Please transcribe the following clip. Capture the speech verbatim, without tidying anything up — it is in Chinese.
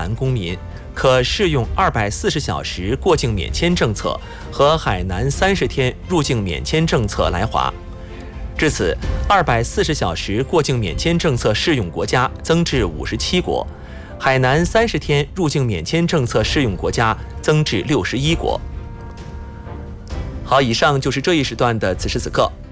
南公民可适用二百四十小时过境免签政策和海南三十天入境免签政策来华。至此，二百四十小时过境免签政策适用国家增至五十七国，海南三十天入境免签政策适用国家增至六十一国。好，以上就是这一时段的此时此刻。